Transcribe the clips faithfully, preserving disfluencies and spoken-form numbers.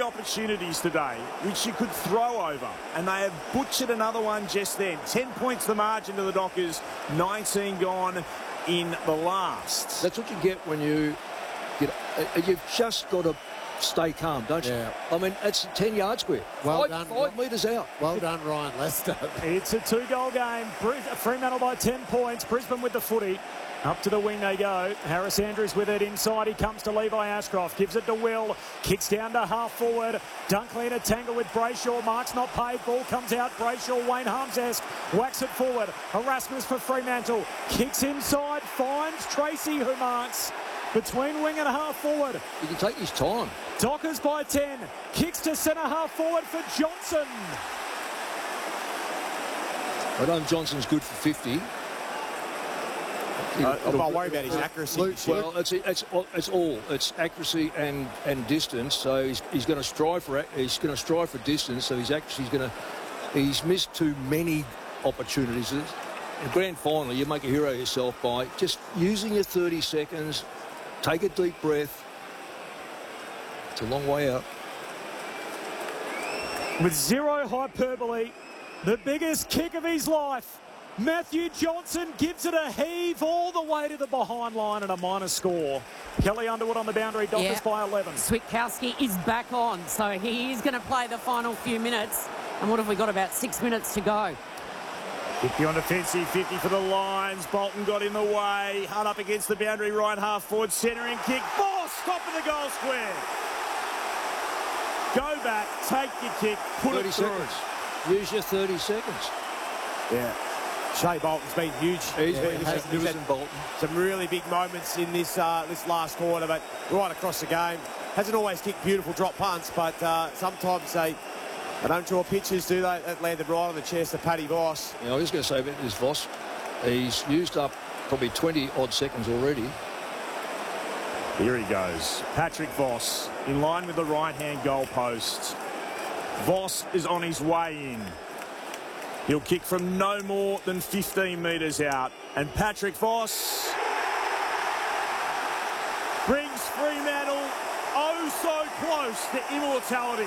opportunities today which you could throw over, and they have butchered another one just then. ten points the margin to the Dockers, nineteen gone in the last. That's what you get when you get. Uh, you've just got to stay calm, don't you? Yeah. I mean, it's a ten-yard square. Well five, done. Five metres out. Well done, Ryan Lester. It's a two-goal game. Fremantle by ten points. Brisbane with the footy. Up to the wing they go. Harris Andrews with it inside. He comes to Levi Ashcroft. Gives it to Will. Kicks down to half forward. Dunkley in a tangle with Brayshaw. Mark's not paid. Ball comes out. Brayshaw, Wayne Harms-esque. Whacks it forward. Erasmus for Fremantle. Kicks inside. Finds Tracy, who marks between wing and half forward. He can take his time. Dockers by ten. Kicks to centre half forward for Johnson. I know Johnson's good for fifty. Uh, I'll worry about his accuracy. Luke, well, it's, it's it's all it's accuracy and and distance. So he's he's going to strive for he's going to strive for distance. So his accuracy is going to. He's missed too many opportunities. In the grand final, you make a hero of yourself by just using your thirty seconds. Take a deep breath. It's a long way out. With zero hyperbole, the biggest kick of his life. Matthew Johnson gives it a heave all the way to the behind line and a minor score. Kelly Underwood on the boundary, Dockers yeah. by eleven. Switkowski is back on, so he is going to play the final few minutes. And what have we got? About six minutes to go. fifty on defensive, fifty for the Lions. Bolton got in the way. Hard up against the boundary, right half forward, centering kick. Boss, top of the goal square. Go back, take your kick, put thirty it through. seconds. Use your thirty seconds. Yeah. Shea Bolton's been huge. He's yeah, been he's had, he's magnificent, had Bolton. Some really big moments in this uh, this last quarter, but right across the game. Hasn't always kicked beautiful drop punts, but uh, sometimes they, they don't draw pitches, do they? That landed right on the chest of Paddy Voss. Yeah, I was going to say about this Voss. He's used up probably twenty odd seconds already. Here he goes. Patrick Voss in line with the right-hand goalpost. Voss is on his way in. He'll kick from no more than fifteen metres out. And Patrick Voss brings Fremantle oh so close to immortality.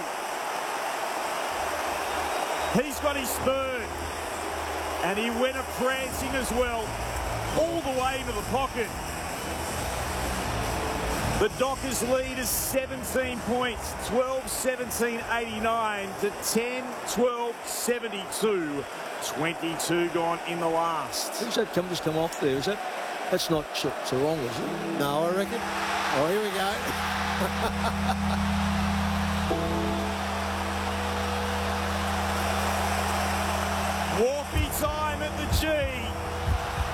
He's got his third. And he went a prancing as well, all the way into the pocket. The Dockers lead is seventeen points, twelve seventeen eighty-nine to ten twelve seventy-two. twenty-two gone in the last. Who's that come just come off there? Is that that's not Sarong, is it? No, I reckon. Oh, here we go. Warpy time at the G.